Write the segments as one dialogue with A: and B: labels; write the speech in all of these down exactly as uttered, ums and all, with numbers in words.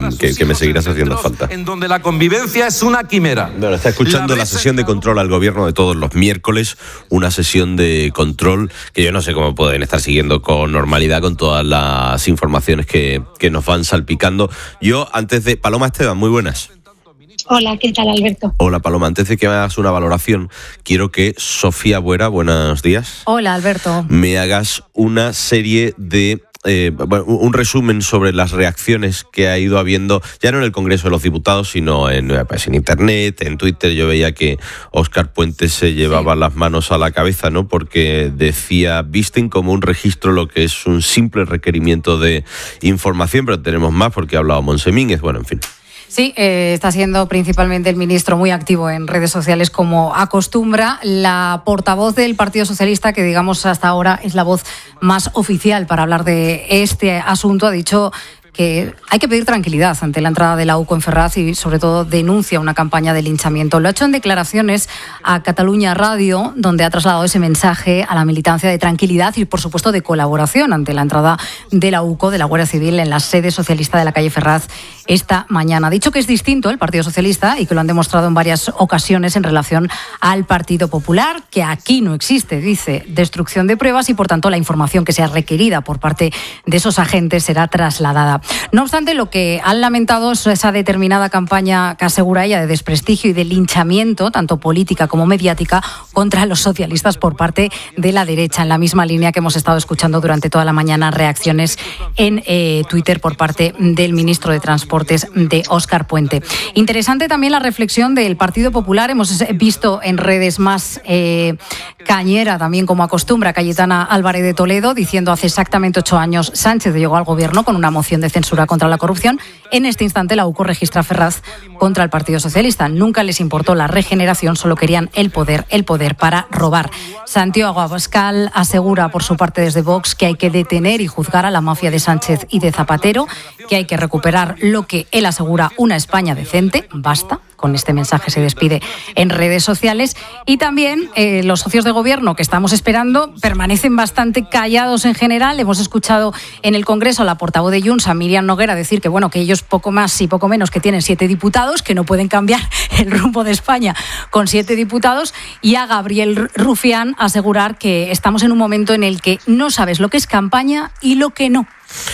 A: que, que me seguirás haciendo falta.
B: En donde la convivencia es una quimera.
A: Bueno, está escuchando la, la sesión de control al gobierno de todos los miércoles, una sesión de control que yo no sé cómo pueden estar siguiendo con normalidad con todas las informaciones que, que nos van salpicando. Yo, antes de... Paloma Esteban, muy buenas.
C: Hola, ¿qué tal, Alberto?
A: Hola, Paloma. Antes de que me hagas una valoración, quiero que Sofía Buera, buenos días.
D: Hola, Alberto.
A: Me hagas una serie de... Eh, bueno, un resumen sobre las reacciones que ha ido habiendo, ya no en el Congreso de los Diputados, sino en, pues, en Internet, en Twitter. Yo veía que Óscar Puente se llevaba sí. las manos a la cabeza, ¿no? Porque decía, visten como un registro lo que es un simple requerimiento de información, pero tenemos más porque ha hablado Monsemínguez, bueno, en fin.
D: Sí, eh, está siendo principalmente el ministro muy activo en redes sociales como acostumbra. La portavoz del Partido Socialista, que digamos hasta ahora es la voz más oficial para hablar de este asunto, ha dicho que hay que pedir tranquilidad ante la entrada de la U C O en Ferraz y sobre todo denuncia una campaña de linchamiento. Lo ha hecho en declaraciones a Catalunya Radio, donde ha trasladado ese mensaje a la militancia de tranquilidad y por supuesto de colaboración ante la entrada de la U C O, de la Guardia Civil, en la sede socialista de la calle Ferraz esta mañana. Ha dicho que es distinto el Partido Socialista y que lo han demostrado en varias ocasiones en relación al Partido Popular, que aquí no existe, dice, destrucción de pruebas y por tanto la información que sea requerida por parte de esos agentes será trasladada. No obstante, lo que han lamentado es esa determinada campaña que asegura ella de desprestigio y de linchamiento, tanto política como mediática, contra los socialistas por parte de la derecha, en la misma línea que hemos estado escuchando durante toda la mañana reacciones en eh, Twitter por parte del ministro de Transportes, de Óscar Puente. Interesante también la reflexión del Partido Popular. Hemos visto en redes más eh, cañera, también como acostumbra, Cayetana Álvarez de Toledo, diciendo hace exactamente ocho años Sánchez llegó al gobierno con una moción de censura contra la corrupción. En este instante la U C O registra Ferraz contra el Partido Socialista. Nunca les importó la regeneración, solo querían el poder, el poder para robar. Santiago Abascal asegura por su parte desde Vox que hay que detener y juzgar a la mafia de Sánchez y de Zapatero, que hay que recuperar lo que él asegura una España decente. Basta. Con este mensaje se despide en redes sociales. Y también eh, los socios de gobierno que estamos esperando permanecen bastante callados en general. Hemos escuchado en el Congreso a la portavoz de Junts, a Miriam Noguera, decir que bueno que ellos poco más y poco menos que tienen siete diputados, que no pueden cambiar el rumbo de España con siete diputados, y a Gabriel Rufián asegurar que estamos en un momento en el que no sabes lo que es campaña y lo que no.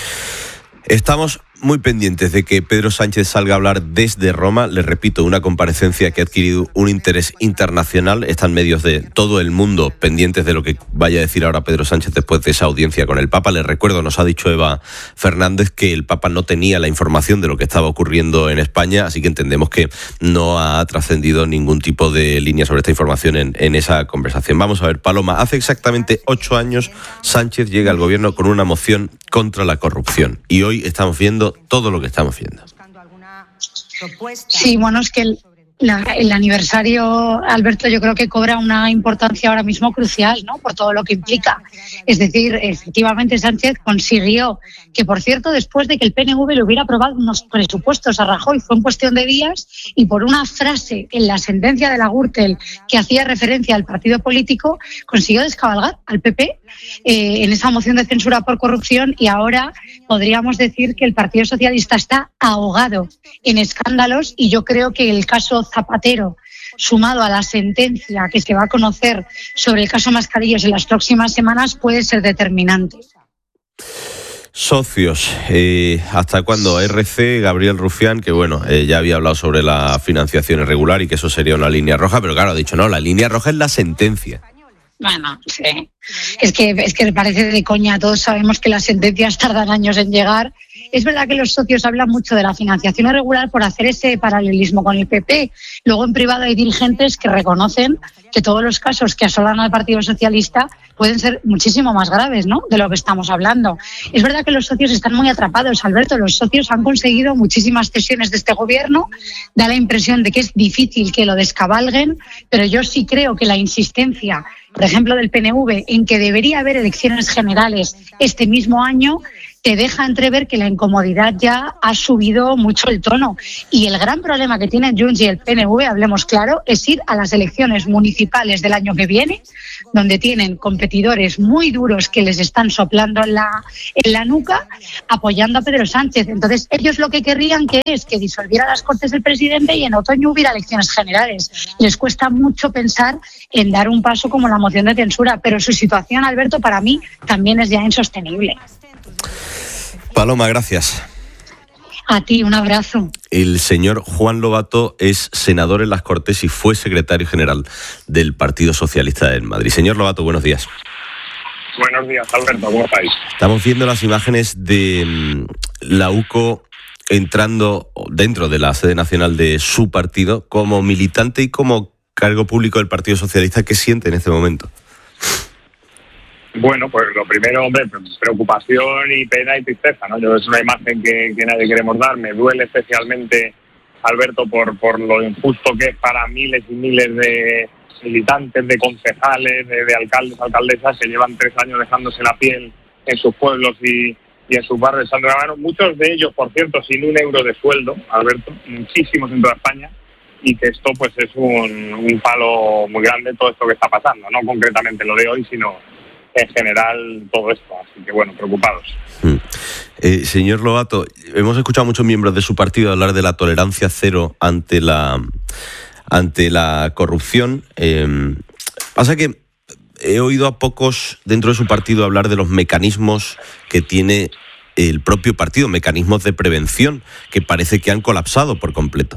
A: Estamos muy pendientes de que Pedro Sánchez salga a hablar desde Roma. Les repito, una comparecencia que ha adquirido un interés internacional. Están medios de todo el mundo pendientes de lo que vaya a decir ahora Pedro Sánchez después de esa audiencia con el Papa. Les recuerdo, nos ha dicho Eva Fernández que el Papa no tenía la información de lo que estaba ocurriendo en España, así que entendemos que no ha trascendido ningún tipo de línea sobre esta información en, en esa conversación. Vamos a ver, Paloma, hace exactamente ocho años Sánchez llega al gobierno con una moción contra la corrupción y hoy estamos viendo todo lo que estamos viendo.
C: Sí, bueno, es que el, la, el aniversario, Alberto, yo creo que cobra una importancia ahora mismo crucial, ¿no? Por todo lo que implica. Es decir, efectivamente Sánchez consiguió que, por cierto, después de que el P N V le hubiera aprobado unos presupuestos a Rajoy, fue en cuestión de días, y por una frase en la sentencia de la Gürtel que hacía referencia al partido político, consiguió descabalgar al P P eh, en esa moción de censura por corrupción, y ahora podríamos decir que el Partido Socialista está ahogado en escándalos, y yo creo que el caso Zapatero, sumado a la sentencia que se va a conocer sobre el caso Mascarillos en las próximas semanas, puede ser determinante.
A: Socios, eh, ¿hasta cuándo? R C, Gabriel Rufián, que bueno, eh, ya había hablado sobre la financiación irregular y que eso sería una línea roja, pero claro, ha dicho, no, la línea roja es la sentencia.
C: Bueno, sí. Es que, es que parece de coña. Todos sabemos que las sentencias tardan años en llegar. Es verdad que los socios hablan mucho de la financiación irregular por hacer ese paralelismo con el P P. Luego, en privado, hay dirigentes que reconocen que todos los casos que asolan al Partido Socialista pueden ser muchísimo más graves, ¿no?, de lo que estamos hablando. Es verdad que los socios están muy atrapados, Alberto. Los socios han conseguido muchísimas cesiones de este gobierno. Da la impresión de que es difícil que lo descabalguen, pero yo sí creo que la insistencia, por ejemplo, del P N V en que debería haber elecciones generales este mismo año, te deja entrever que la incomodidad ya ha subido mucho el tono. Y el gran problema que tienen Junts y el P N V, hablemos claro, es ir a las elecciones municipales del año que viene, donde tienen competidores muy duros que les están soplando en la, en la nuca, apoyando a Pedro Sánchez. Entonces, ellos lo que querrían que es que disolviera las Cortes del presidente y en otoño hubiera elecciones generales. Les cuesta mucho pensar en dar un paso como la moción de censura, pero su situación, Alberto, para mí también es ya insostenible.
A: Paloma, gracias.
C: A ti, un abrazo.
A: El señor Juan Lobato es senador en las Cortes y fue secretario general del Partido Socialista de Madrid. Señor Lobato, buenos días.
E: Buenos días, Alberto, ¿cómo estáis?
A: Estamos viendo las imágenes de la U C O entrando dentro de la sede nacional de su partido como militante y como cargo público del Partido Socialista. ¿Qué siente en este momento?
E: Bueno, pues lo primero, hombre, preocupación y pena y tristeza, ¿no? Yo es una imagen que, que nadie queremos dar. Me duele especialmente, Alberto, por, por lo injusto que es para miles y miles de militantes, de concejales, de, de alcaldes, alcaldesas que llevan tres años dejándose la piel en sus pueblos y, y en sus barrios echando la mano. Muchos de ellos, por cierto, sin un euro de sueldo, Alberto, muchísimos en toda España. Y que esto pues es un, un palo muy grande todo esto que está pasando, no concretamente lo de hoy, sino en general todo esto, así que bueno, preocupados.
A: Mm. Eh, señor Lobato, hemos escuchado a muchos miembros de su partido hablar de la tolerancia cero ante la ante la corrupción. Eh, pasa que he oído a pocos dentro de su partido hablar de los mecanismos que tiene el propio partido, mecanismos de prevención, que parece que han colapsado por completo.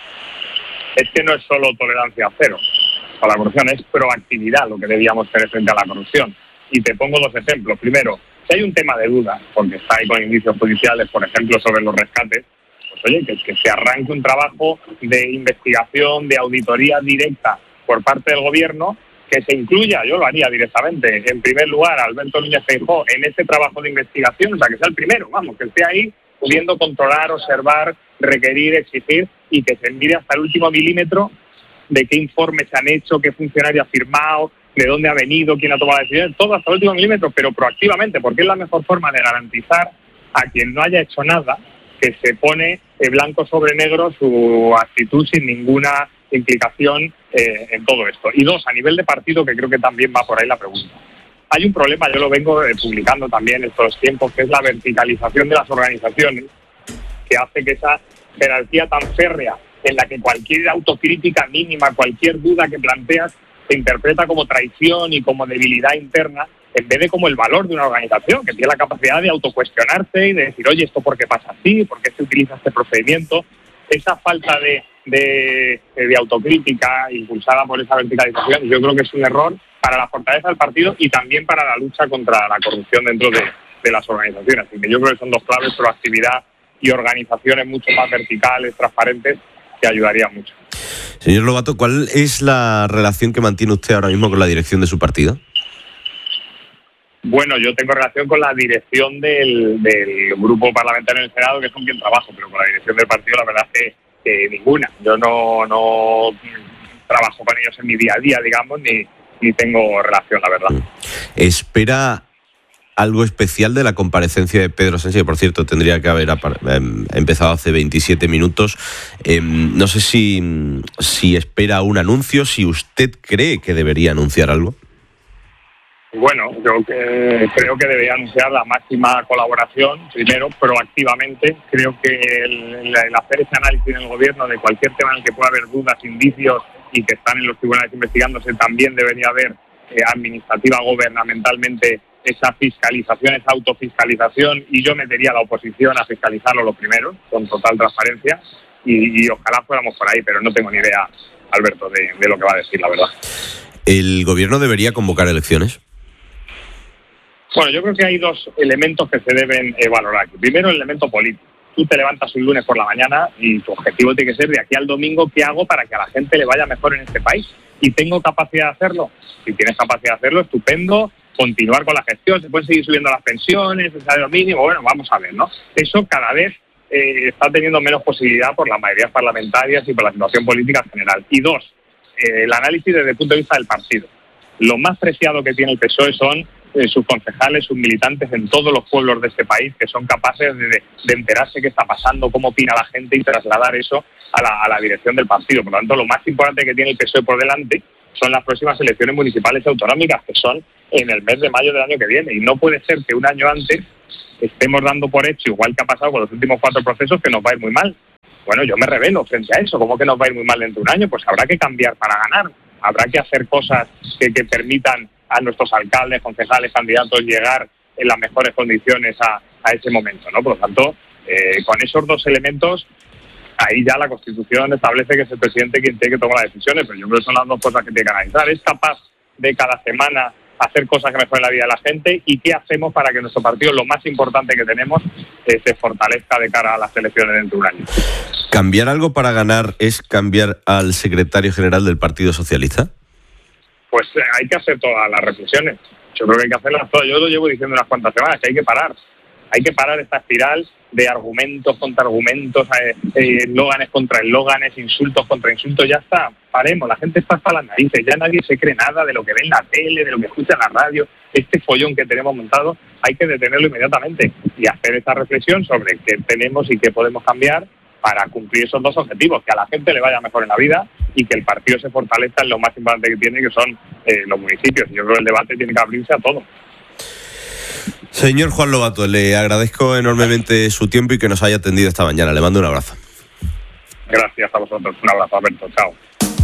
E: Es que no es solo tolerancia cero a la corrupción, es proactividad lo que debíamos tener frente a la corrupción. Y te pongo dos ejemplos. Primero, si hay un tema de duda, porque está ahí con indicios judiciales, por ejemplo, sobre los rescates, pues oye, que, que se arranque un trabajo de investigación, de auditoría directa por parte del gobierno, que se incluya, yo lo haría directamente, en primer lugar, Alberto Núñez Feijóo en ese trabajo de investigación, o sea, que sea el primero, vamos, que esté ahí pudiendo controlar, observar, requerir, exigir y que se mire hasta el último milímetro de qué informes se han hecho, qué funcionario ha firmado, de dónde ha venido, quién ha tomado la decisión, todo hasta el último milímetro, pero proactivamente, porque es la mejor forma de garantizar a quien no haya hecho nada que se pone eh, blanco sobre negro su actitud sin ninguna implicación eh, en todo esto. Y dos, a nivel de partido, que creo que también va por ahí la pregunta. Hay un problema, yo lo vengo eh, publicando también en estos tiempos, que es la verticalización de las organizaciones, que hace que esa jerarquía tan férrea en la que cualquier autocrítica mínima, cualquier duda que planteas, se interpreta como traición y como debilidad interna, en vez de como el valor de una organización, que tiene la capacidad de autocuestionarse y de decir, oye, ¿esto por qué pasa así? ¿Por qué se utiliza este procedimiento? Esa falta de, de, de autocrítica impulsada por esa verticalización, yo creo que es un error para la fortaleza del partido y también para la lucha contra la corrupción dentro de, de las organizaciones. Así que yo creo que son dos claves, proactividad y organizaciones mucho más verticales, transparentes, que ayudaría mucho.
A: Señor Lobato, ¿cuál es la relación que mantiene usted ahora mismo con la dirección de su partido?
E: Bueno, yo tengo relación con la dirección del, del grupo parlamentario en el Senado, que es con quien trabajo, pero con la dirección del partido la verdad es que, que ninguna. Yo no, no trabajo con ellos en mi día a día, digamos, ni, ni tengo relación, la verdad.
A: ¿Espera algo especial de la comparecencia de Pedro Sánchez, que por cierto tendría que haber empezado hace veintisiete minutos? Eh, no sé si, si espera un anuncio, si usted cree que debería anunciar algo.
E: Bueno, yo que, creo que debería anunciar la máxima colaboración, primero, proactivamente. Creo que el, el, el hacer ese análisis en el gobierno de cualquier tema en el que pueda haber dudas, indicios y que están en los tribunales investigándose, también debería haber eh, administrativa, gubernamentalmente, esa fiscalización, esa autofiscalización, y yo metería a la oposición a fiscalizarlo lo primero, con total transparencia, y, y ojalá fuéramos por ahí, pero no tengo ni idea, Alberto, de, de lo que va a decir, la verdad.
A: ¿El gobierno debería convocar elecciones?
E: Bueno, yo creo que hay dos elementos que se deben eh, valorar. Primero, el elemento político. Tú te levantas un lunes por la mañana y tu objetivo tiene que ser, de aquí al domingo, ¿qué hago para que a la gente le vaya mejor en este país? ¿Y tengo capacidad de hacerlo? Si tienes capacidad de hacerlo, estupendo. Continuar con la gestión, se pueden seguir subiendo las pensiones, el salario mínimo, bueno, vamos a ver, ¿no? Eso cada vez eh, está teniendo menos posibilidad por las mayorías parlamentarias y por la situación política en general. Y dos, eh, el análisis desde el punto de vista del partido. Lo más preciado que tiene el P S O E son eh, sus concejales, sus militantes en todos los pueblos de este país, que son capaces de, de enterarse qué está pasando, cómo opina la gente y trasladar eso a la, a la dirección del partido. Por lo tanto, lo más importante que tiene el P S O E por delante son las próximas elecciones municipales y autonómicas, que son en el mes de mayo del año que viene. Y no puede ser que un año antes estemos dando por hecho, igual que ha pasado con los últimos cuatro procesos, que nos va a ir muy mal. Bueno, yo me revelo frente a eso. ¿Cómo que nos va a ir muy mal dentro de un año? Pues habrá que cambiar para ganar. Habrá que hacer cosas que, que permitan a nuestros alcaldes, concejales, candidatos llegar en las mejores condiciones a, a ese momento, ¿no? Por lo tanto, eh, con esos dos elementos, ahí ya la Constitución establece que es el presidente quien tiene que tomar las decisiones, pero yo creo que son las dos cosas que tiene que analizar. ¿Es capaz de cada semana hacer cosas que mejoren la vida de la gente? ¿Y qué hacemos para que nuestro partido, lo más importante que tenemos, eh, se fortalezca de cara a las elecciones dentro de un año?
A: ¿Cambiar algo para ganar es cambiar al secretario general del Partido Socialista?
E: Pues eh, hay que hacer todas las reflexiones. Yo creo que hay que hacerlas todas. Yo lo llevo diciendo unas cuantas semanas, que hay que parar. Hay que parar esta espiral de argumentos contra argumentos, eh, eh, eslóganes contra eslóganes, insultos contra insultos. Ya está, paremos. La gente está hasta las narices. Ya nadie se cree nada de lo que ve en la tele, de lo que escucha en la radio. Este follón que tenemos montado hay que detenerlo inmediatamente y hacer esta reflexión sobre qué tenemos y qué podemos cambiar para cumplir esos dos objetivos, que a la gente le vaya mejor en la vida y que el partido se fortalezca en lo más importante que tiene, que son eh, los municipios. Yo creo que el debate tiene que abrirse a todo.
A: Señor Juan Lobato, le agradezco enormemente su tiempo y que nos haya atendido esta mañana. Le mando un abrazo.
E: Gracias a vosotros. Un abrazo, Alberto. Chao.